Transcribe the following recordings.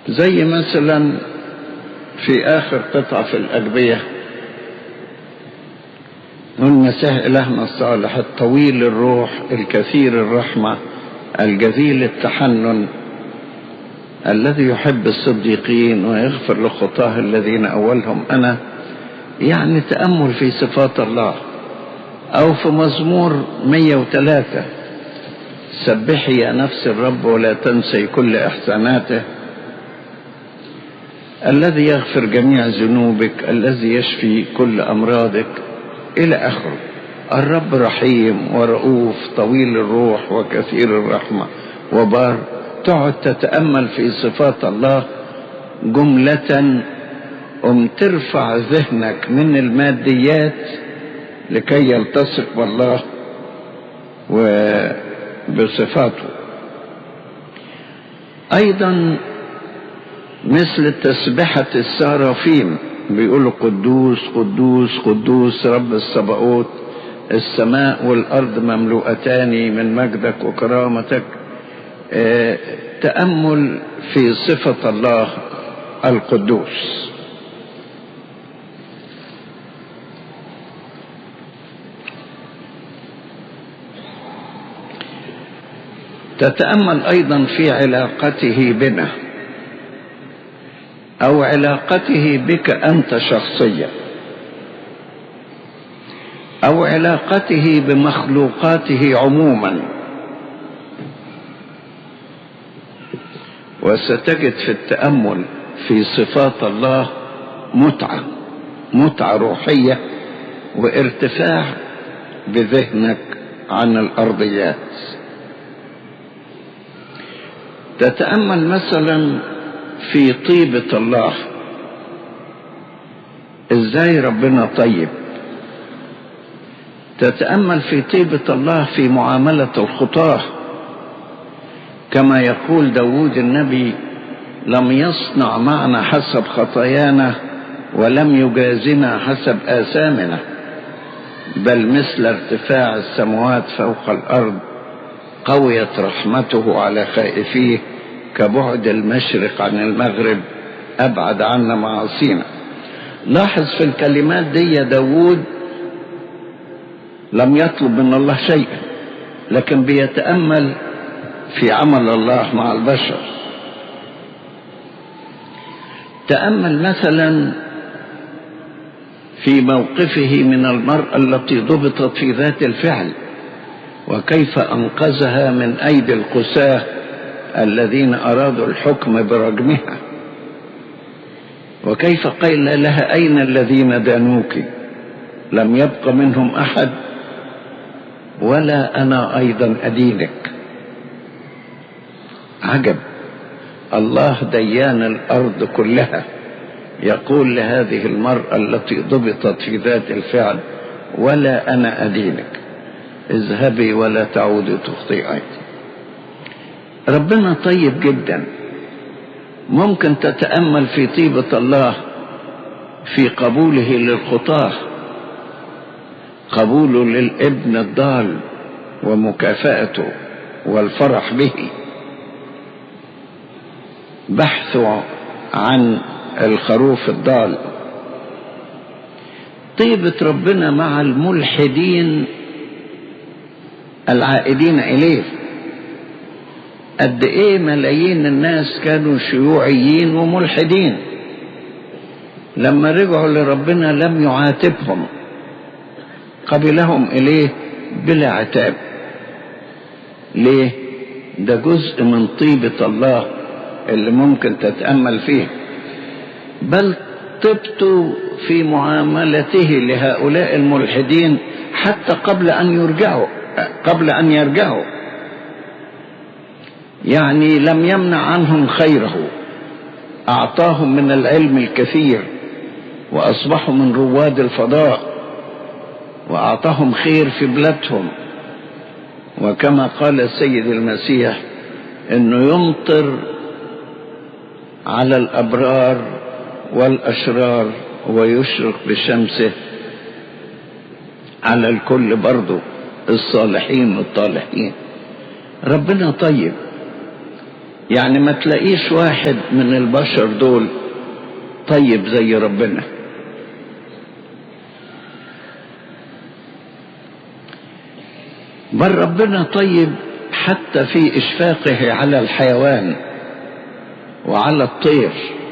زي مثلا في آخر قطعة في الأجبية والمسيح إلهنا الصالح الطويل الروح الكثير الرحمة الجزيل التحنن الذي يحب الصديقين ويغفر لخطاه الذين أولهم أنا. يعني تأمل في صفات الله. أو في مزمور 103 سبحي يا نفس الرب ولا تنسي كل إحساناته الذي يغفر جميع ذنوبك الذي يشفي كل أمراضك إلى آخره. الرب رحيم ورؤوف طويل الروح وكثير الرحمة وبار. تقعد تتأمل في صفات الله جملة ترفع ذهنك من الماديات لكي يلتصق بالله وبصفاته. أيضا مثل تسبحة السرافيم بيقولوا قدوس قدوس قدوس رب الصباؤوت السماء والأرض مملوءتان من مجدك وكرامتك. تأمل في صفة الله القدوس. تتأمل أيضا في علاقته بنا أو علاقته بك أنت شخصيا أو علاقته بمخلوقاته عموما. وستجد في التأمل في صفات الله متعة روحية وارتفاع بذهنك عن الأرضيات. تتأمل مثلا في طيبة الله، ازاي ربنا طيب. تتأمل في طيبة الله في معاملة الخطاة، كما يقول داود النبي لم يصنع معنا حسب خطايانا ولم يجازنا حسب آثامنا، بل مثل ارتفاع السماوات فوق الأرض قويت رحمته على خائفيه، كبعد المشرق عن المغرب أبعد عنا معاصينا. لاحظ في الكلمات دي داود لم يطلب من الله شيئا، لكن بيتأمل في عمل الله مع البشر. تأمل مثلا في موقفه من المرأة التي ضبطت في ذات الفعل، وكيف أنقذها من أيدي القساة الذين أرادوا الحكم برجمها، وكيف قيل لها أين الذين دانوك؟ لم يبق منهم أحد ولا أنا أيضا أدينك. عجب، الله ديان الأرض كلها يقول لهذه المرأة التي ضبطت في ذات الفعل ولا أنا أدينك، اذهبي ولا تعودي تخطئي. ربنا طيب جدا. ممكن تتأمل في طيبة الله في قبوله للخطاة، قبوله للابن الضال ومكافأته والفرح به، بحثه عن الخروف الضال. طيبة ربنا مع الملحدين العائدين إليه. قد إيه ملايين الناس كانوا شيوعيين وملحدين، لما رجعوا لربنا لم يعاتبهم، قبلهم إليه بلا عتاب. ليه؟ ده جزء من طيبة الله اللي ممكن تتأمل فيه. بل طبت في معاملته لهؤلاء الملحدين حتى قبل أن يرجعوا، يعني لم يمنع عنهم خيره، أعطاهم من العلم الكثير وأصبحوا من رواد الفضاء، وأعطاهم خير في بلادهم. وكما قال السيد المسيح إنه يمطر على الأبرار والأشرار ويشرق بشمسه على الكل، برضو الصالحين والطالحين. ربنا طيب. يعني ما تلاقيش واحد من البشر دول طيب زي ربنا. بل ربنا طيب حتى في إشفاقه على الحيوان وعلى الطير.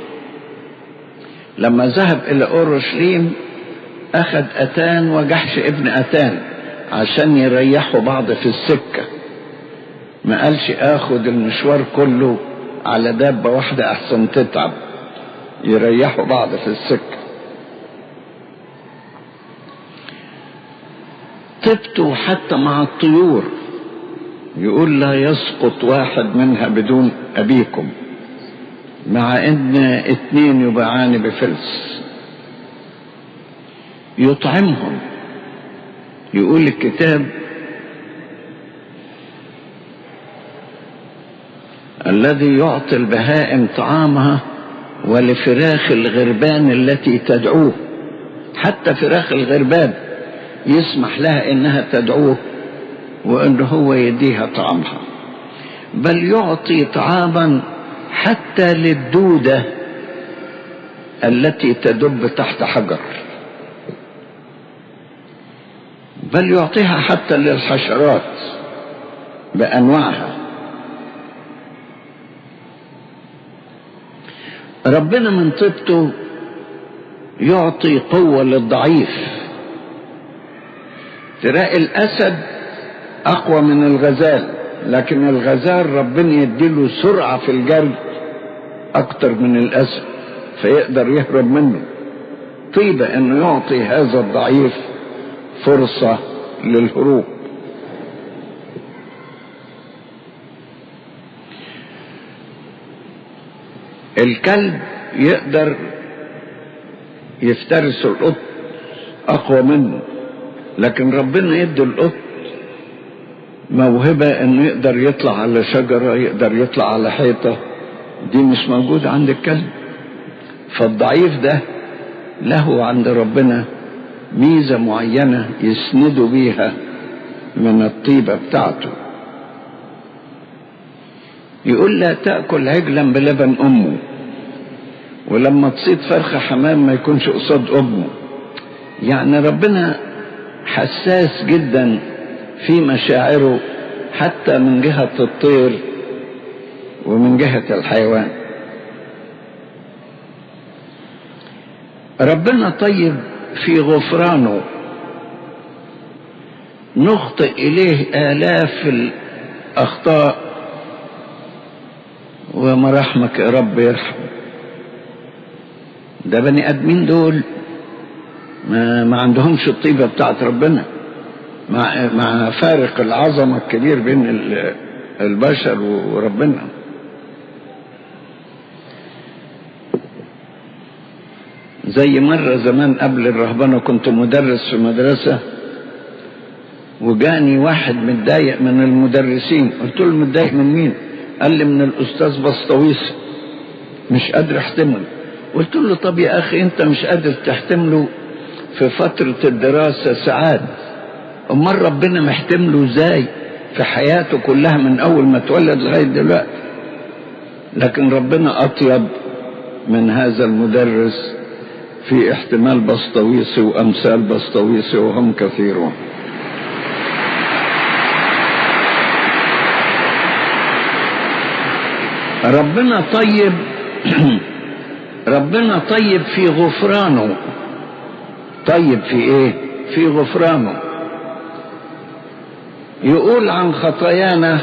لما ذهب إلى أورشليم أخذ أتان وجحش ابن أتان عشان يريحوا بعض في السكة، ما قالش آخد المشوار كله على دابة واحدة أحسن تتعب، يريحوا بعض في السكة. طبتوا حتى مع الطيور، يقول لا يسقط واحد منها بدون أبيكم، مع ان 2 يباعان بفلس. يطعمهم، يقول الكتاب الذي يعطي البهائم طعامها ولفراخ الغربان التي تدعوه. حتى فراخ الغربان يسمح لها انها تدعوه وانه هو يديها طعامها. بل يعطي طعاما حتى للدودة التي تدب تحت حجر، بل يعطيها حتى للحشرات بأنواعها. ربنا من طيبته يعطي قوة للضعيف. تلاقي الأسد أقوى من الغزال، لكن الغزال ربنا يديله سرعة في الجري أكتر من الأسد فيقدر يهرب منه. طيبة أنه يعطي هذا الضعيف فرصة للهروب. الكلب يقدر يفترس القط أقوى منه، لكن ربنا يدي القط موهبة انه يقدر يطلع على شجرة، يقدر يطلع على حيطة، دي مش موجودة عند الكلب. فالضعيف ده له عند ربنا ميزة معينة يسندوا بيها من الطيبة بتاعته. يقول لا تأكل عجلا بلبن أمه، ولما تصيد فرخة حمام ما يكونش قصاد أمه. يعني ربنا حساس جدا في مشاعره حتى من جهة الطير ومن جهة الحيوان. ربنا طيب في غفرانه، نخطئ إليه آلاف الأخطاء ومراحمك يا رب يرحم. ده بني آدمين دول ما عندهمش الطيبة بتاعت ربنا، مع فارق العظمة الكبير بين البشر وربنا. زي مرة زمان قبل الرهبنة كنت مدرس في مدرسة، وجاني واحد متضايق من المدرسين. قلت له متضايق من مين؟ قال لي من الأستاذ بسطويسي، مش قادر احتمل. قلت له طب يا أخي أنت مش قادر تحتمله في فترة الدراسة ساعات، امال ربنا محتمله ازاي في حياته كلها من اول ما اتولد لغايه دلوقتي؟ لكن ربنا اطيب من هذا المدرس في احتمال بسطويسي وامثال بسطويسي وهم كثيرون. ربنا طيب ربنا طيب في غفرانه. طيب في ايه؟ في غفرانه. يقول عن خطايانا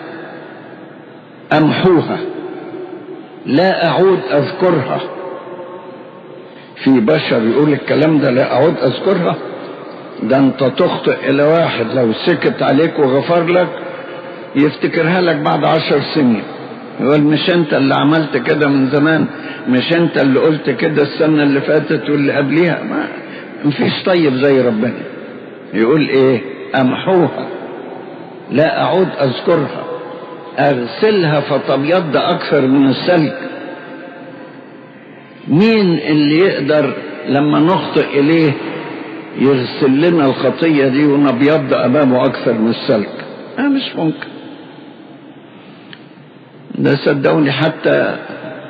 أمحوها لا أعود أذكرها. في بشر يقول الكلام ده لا أعود أذكرها، ده أنت تخطئ إلى واحد لو سكت عليك وغفر لك يفتكرها لك بعد 10 سنين. يقول مش أنت اللي عملت كده من زمان، مش أنت اللي قلت كده السنة اللي فاتت واللي قبليها. ما مفيش طيب زي ربنا. يقول إيه؟ أمحوها لا أعود أذكرها، أغسلها فتبيض أكثر من السلك. مين اللي يقدر لما نخطئ إليه يغسل لنا الخطية دي ونبيض أمامه أكثر من السلك؟ مش ممكن. ده صدقوني حتى